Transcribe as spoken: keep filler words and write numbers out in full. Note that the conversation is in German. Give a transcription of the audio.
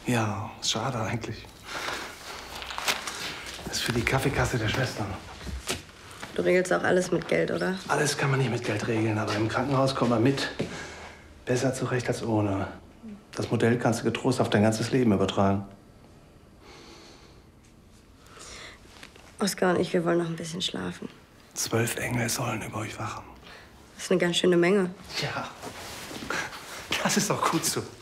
Ja, schade eigentlich. Das ist für die Kaffeekasse der Schwestern. Du regelst auch alles mit Geld, oder? Alles kann man nicht mit Geld regeln, aber im Krankenhaus kommt man mit. Besser zurecht als ohne. Das Modell kannst du getrost auf dein ganzes Leben übertragen. Oskar und ich, wir wollen noch ein bisschen schlafen. Zwölf Engel sollen über euch wachen. Das ist eine ganz schöne Menge. Ja, das ist doch gut so.